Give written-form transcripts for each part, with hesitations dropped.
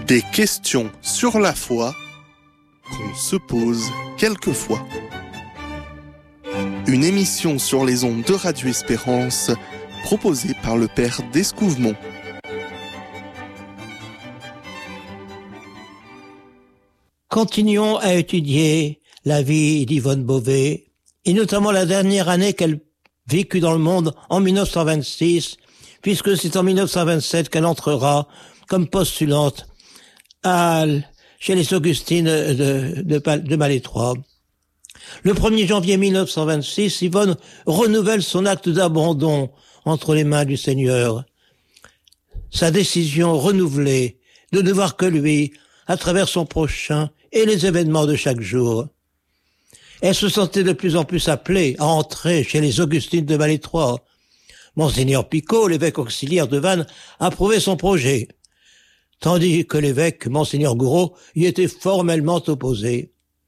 Des questions sur la foi qu'on se pose quelquefois. Une émission sur les ondes de Radio Espérance proposée par le Père d'Escouvemont. Continuons à étudier la vie d'Yvonne Beauvais, et notamment la dernière année qu'elle vécut dans le monde en 1926, puisque c'est en 1927 qu'elle entrera comme postulante chez les Augustines de Malétroit. Le 1er janvier 1926, Yvonne renouvelle son acte d'abandon entre les mains du Seigneur. Sa décision renouvelée de ne voir que lui à travers son prochain et les événements de chaque jour. Elle se sentait de plus en plus appelée à entrer chez les Augustines de Malétroit. Monseigneur Picot, l'évêque auxiliaire de Vannes, approuvait son projet, tandis que l'évêque, Monseigneur Gouraud, y était formellement opposé.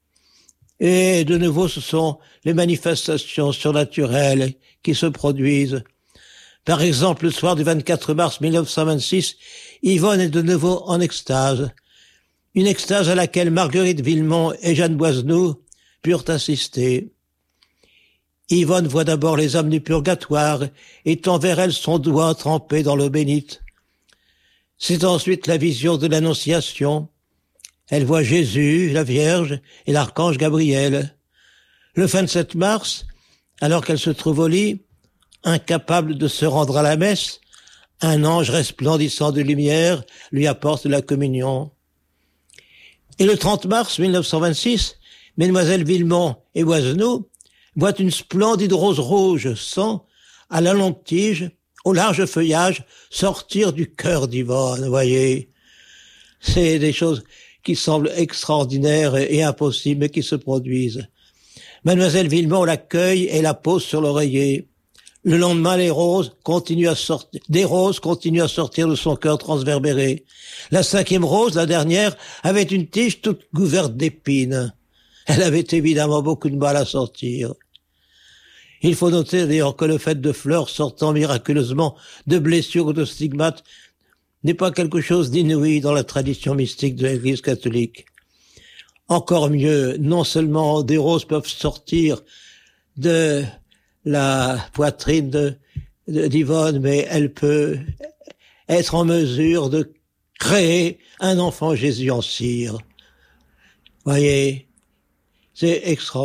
Et de nouveau, ce sont les manifestations surnaturelles qui se produisent. Par exemple, le soir du 24 mars 1926, Yvonne est de nouveau en extase. Une extase à laquelle Marguerite Villemont et Jeanne Boisenoux purent assister. Yvonne voit d'abord les âmes du purgatoire et tend vers elles son doigt trempé dans l'eau bénite. C'est ensuite la vision de l'Annonciation. Elle voit Jésus, la Vierge et l'archange Gabriel. Le 27 mars, alors qu'elle se trouve au lit, incapable de se rendre à la messe, un ange resplendissant de lumière lui apporte la communion. Et le 30 mars 1926, Mesdemoiselles Villemont et Boisenoux voient une splendide rose rouge sang à la longue tige, au large feuillage, sortir du cœur d'Yvonne, vous voyez. C'est des choses qui semblent extraordinaires et impossibles, mais qui se produisent. Mademoiselle Villemont l'accueille et la pose sur l'oreiller. Le lendemain, des roses continuent à sortir de son cœur transverbéré. La 5e rose, la dernière, avait une tige toute couverte d'épines. Elle avait évidemment beaucoup de mal à sortir. Il faut noter d'ailleurs que le fait de fleurs sortant miraculeusement de blessures ou de stigmates n'est pas quelque chose d'inouï dans la tradition mystique de l'Église catholique. Encore mieux, non seulement des roses peuvent sortir de la poitrine d'Yvonne, mais elle peut être en mesure de créer un enfant Jésus en cire. Voyez, c'est extraordinaire.